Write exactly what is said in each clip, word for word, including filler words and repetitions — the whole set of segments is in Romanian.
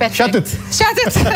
Perfect. Și atât. Și atât.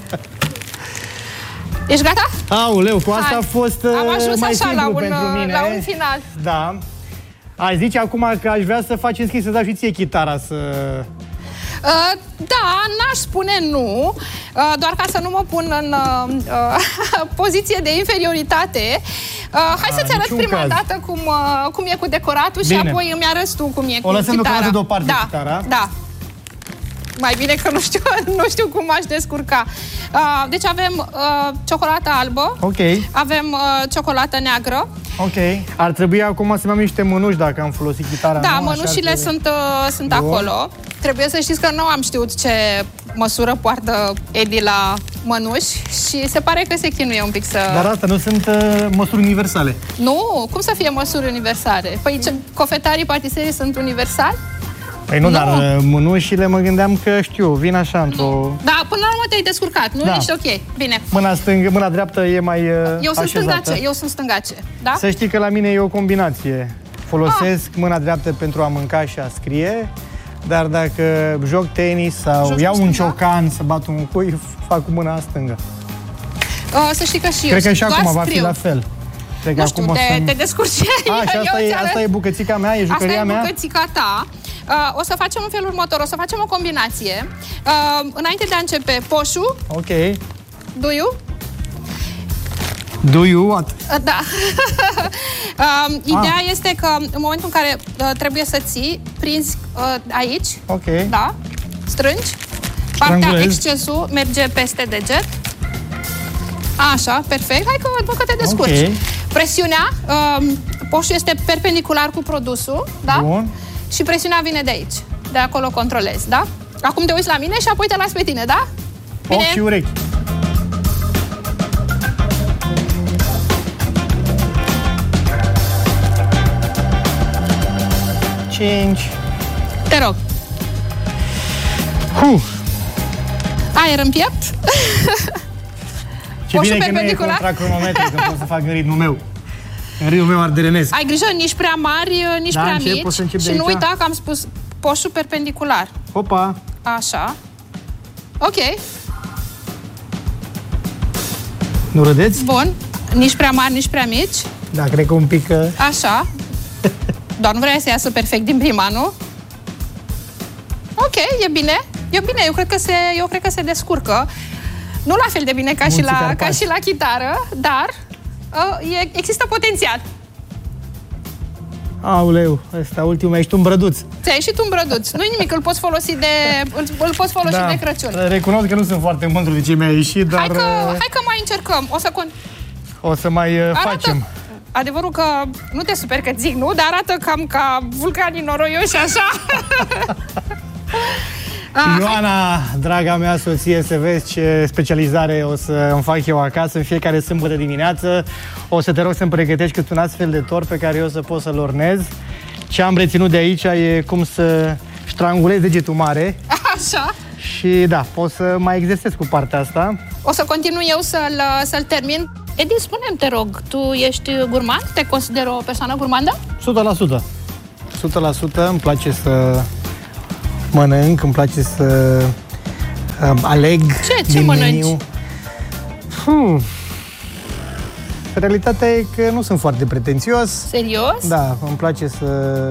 Ești gata? Aoleu, cu asta Hai. a fost Am ajuns mai așa simplu la un, pentru mine. la un final. Da. Ai zice acum că aș vrea să faci în schimb să dau și ție chitara să... Uh, da, n-aș spune nu, uh, doar ca să nu mă pun în uh, uh, poziție de inferioritate. Uh, hai să-ți arăt prima caz. dată cum, uh, cum e cu decoratul. Bine. Și apoi îmi arăți tu cum e o cu lăsăm chitara. deocamdată deoparte, da, chitara. Da. Mai bine că nu știu, nu știu cum aș descurca. Uh, deci avem uh, ciocolată albă, Ok. avem uh, ciocolată neagră. Ok. Ar trebui acum să-mi am niște mânuși dacă am folosit chitara. Da, nu? mănușile Așa sunt, uh, sunt acolo. Trebuie să știți că nu am știut ce măsură poartă Edi la mănuși și se pare că se chinuie un pic să... Dar asta nu sunt uh, măsuri universale. Nu, cum să fie măsuri universale? Păi ce, cofetarii, patiserii sunt universali? Păi nu, Nu. dar uh, mânușile mă gândeam că știu, vin așa într-o... Da, până la urmă te-ai descurcat, nu? Da. Ești ok, bine. Mâna stângă, mâna dreaptă e mai uh, Eu sunt așezată. stângace, eu sunt stângace, da? Să știi că la mine e o combinație. Folosesc ah. mâna dreaptă pentru a mânca și a scrie, dar dacă joc tenis sau Joci iau cu un stânga? ciocan să bat un cui, fac cu mâna stângă. Uh, să știi că și eu Cred că și doar acum va fi scriu. la fel. Cred că Nu știu, acum te, să... te descurci. A, și asta, e, asta e bucățica mea, e jucăria Asta e mea? bucățica ta. Uh, o să facem în felul următor, o să facem o combinație. Uh, înainte de a începe, poșu. Ok. Do you? Do you what? Uh, da. uh, ideea ah. este că în momentul în care uh, trebuie să ții, prinzi uh, aici. Ok. Da. Strângi. Partea Strangulez. excesul merge peste deget. Așa, perfect. Hai că văd că te descurci. Ok. Presiunea, uh, poșul este perpendicular cu produsul, da? Bun. Și presiunea vine de aici. De acolo controlezi, da? Acum te uiți la mine și apoi te las pe tine, da? Bine? Ochi și urechi. Cinci. Te rog. Huh. Aer în piept. Ce Poșul bine că nu e perpendicular. contra cronometru, că pot să fac în ritmul meu. În ritmul meu ardelenesc. Ai grijă, nici prea mari, nici Da, prea încep, mici. pot să încep de Și nu aici? uita că am spus poșul perpendicular. Opa. Așa. Ok. Nu râdeți? Bun. Nici prea mari, nici prea mici. Da, cred că un pic... Uh... Așa. Doar nu vrei să iasă perfect din prima, nu? Ok, e bine. E bine, eu cred că se, eu cred că se descurcă. Nu la fel de bine ca, și la, ca și la chitară, dar uh, e, există potențial. Auleu, ăsta ultimul, ești un brăduț. Ți-ai ieșit un brăduț. Nu-i nimic, îl poți folosi de, îl, îl poți folosi Da. de Crăciun. Recunosc că nu sunt foarte mândru de ce mi-a ieșit, dar... Hai că, hai că mai încercăm. O să, con- O să mai uh, arată, facem. Adevărul că nu te super că zic, nu? Dar arată cam ca vulcanii noroioși, așa. Ioana, draga mea soție, să vezi ce specializare o să îmi fac eu acasă în fiecare sâmbătă dimineață. O să te rog să-mi pregătești câte un astfel de tort pe care eu să pot să-l ornez. Ce am reținut de aici e cum să strangulez degetul mare. Așa. Și da, pot să mai exersez cu partea asta. O să continui eu să-l, să-l termin. Edi, spune-mi, te rog, tu ești gurmand? Te consider o persoană gurmandă? o sută la sută. o sută la sută îmi place să mănânc, îmi place să uh, aleg Ce? Ce din mănânci? meniu. Hmm. Realitatea e că nu sunt foarte pretențios. Serios? Da, îmi place să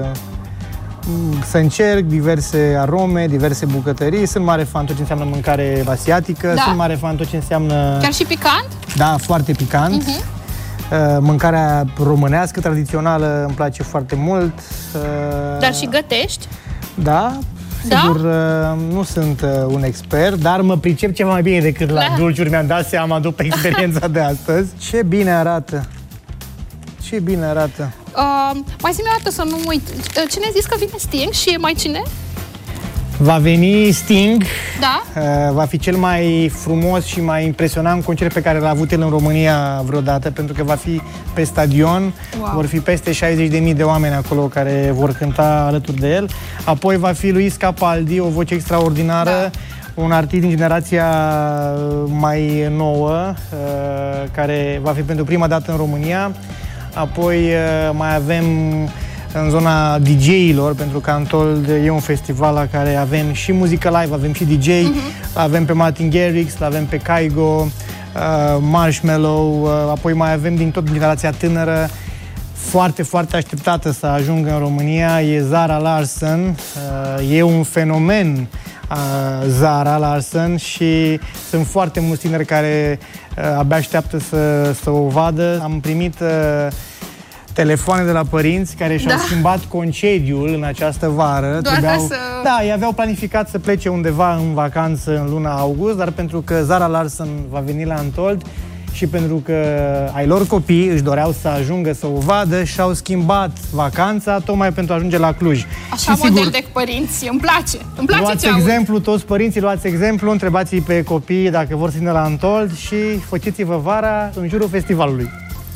să încerc diverse arome, diverse bucătării. Sunt mare fan tot ce înseamnă mâncare asiatică, Da. sunt mare fan tot ce înseamnă... Chiar și picant? Da, foarte picant. Uh-huh. Uh, Mâncarea românească, tradițională, îmi place foarte mult. Uh, Dar și gătești? Da, Da? sigur, uh, nu sunt uh, un expert, dar mă pricep ceva mai bine decât la Da. dulciuri, mi-am dat seama după experiența de astăzi. Ce bine arată! Ce bine arată! Uh, mai zi-mi o dată să nu uit. Cine a zis că vine Sting și mai cine? Va veni Sting, Da? uh, va fi cel mai frumos și mai impresionant concert pe care l-a avut el în România vreodată, pentru că va fi pe stadion, Wow. vor fi peste șaizeci de mii de oameni acolo care vor cânta alături de el. Apoi va fi Luis Capaldi, o voce extraordinară, Da. un artist din generația mai nouă, uh, care va fi pentru prima dată în România. Apoi uh, mai avem în zona D J-ilor, pentru că Untold e un festival la care avem și muzică live, avem și D J, uh-huh. avem pe Martin Garrix, avem pe Kygo, uh, Marshmello, uh, apoi mai avem din tot generația tânără, foarte, foarte așteptată să ajungă în România, e Zara Larsson, uh, e un fenomen uh, Zara Larsson și sunt foarte mulți tineri care uh, abia așteaptă să, să o vadă. Am primit uh, telefoane de la părinți care și-au da. schimbat concediul în această vară. Doar Trebuiau, să... Da, ei aveau planificat să plece undeva în vacanță în luna august, dar pentru că Zara Larsson va veni la Untold și pentru că ai lor copii își doreau să ajungă să o vadă și-au schimbat vacanța tocmai pentru a ajunge la Cluj. Așa, și, model sigur, de părinți, îmi place, îmi place luați ce exemplu, aud. Toți părinții luați exemplu, întrebați-i pe copii dacă vor să vină la Untold și faceți-vă vara în jurul festivalului.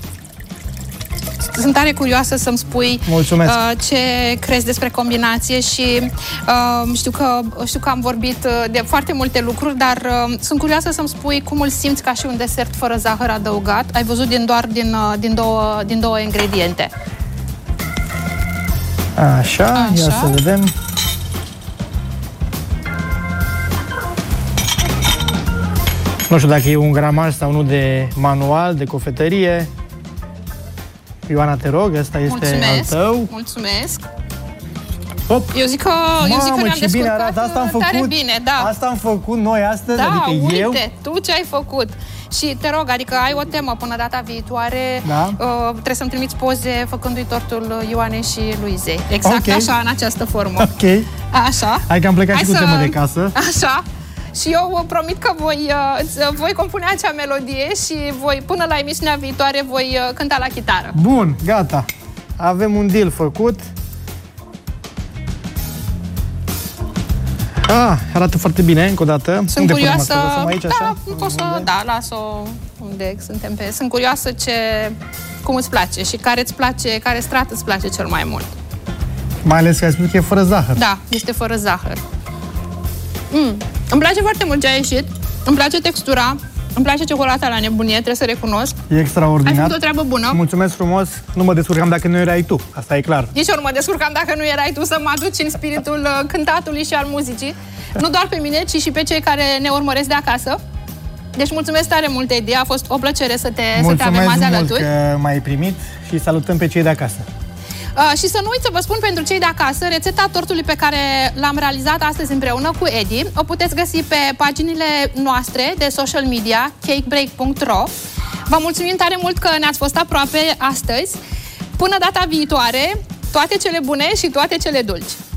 Sunt tare curioasă să-mi spui uh, ce crezi despre combinație și uh, știu, că, știu că am vorbit de foarte multe lucruri, dar uh, sunt curioasă să-mi spui cum îl simți ca și un desert fără zahăr adăugat. Ai văzut din doar din, uh, din, două, din două ingrediente. Așa, Așa, ia să vedem. Nu știu dacă e un gramaj sau nu de manual, de cofetărie. Ioana, te rog, ăsta este mulțumesc, al tău. Mulțumesc. Hop. Eu zic că, eu zic că ne-am descurcat bine arată. Asta am făcut, tare bine. Da. Asta am făcut noi astăzi, da, adică uite, eu. tu ce ai făcut. Și te rog, adică ai o temă până data viitoare, da. uh, trebuie să-mi trimiți poze făcându-i tortul Ioanei și Luizei. Exact okay. Așa, în această formă. Ok. Așa. Hai că am plecat Hai și cu să... temă de casă. Așa. Și eu promit că voi, uh, voi compune acea melodie și voi, până la emisiunea viitoare, voi uh, cânta la chitară. Bun, gata. Avem un deal făcut. Ah, arată foarte bine, încă o dată. Sunt unde curioasă... Aici, da, așa? nu pot să... Da, las-o unde suntem pe... Sunt curioasă ce... cum îți place și care îți place, care strat îți place cel mai mult. Mai ales că ai spus că e fără zahăr. Da, este fără zahăr. Mm. Îmi place foarte mult ce a ieșit. Îmi place textura. Îmi place ciocolata la nebunie, trebuie să recunosc. E extraordinar. Ai făcut o treabă bună. Mulțumesc frumos. Nu mă descurcam dacă nu erai tu. Asta e clar. Nici eu nu mă descurcam dacă nu erai tu să mă aduci în spiritul uh, cântatului și al muzicii. Nu doar pe mine, ci și pe cei care ne urmăresc de acasă. Deci mulțumesc tare mult, Edi. A fost o plăcere să te, să te avem azi alături. Mulțumesc mult că m-ai primit și salutăm pe cei de acasă. Uh, și să nu uit să vă spun pentru cei de acasă, rețeta tortului pe care l-am realizat astăzi împreună cu Edi o puteți găsi pe paginile noastre de social media, cakebreak punct ro. Vă mulțumim tare mult că ne-ați fost aproape astăzi. Până data viitoare, toate cele bune și toate cele dulci!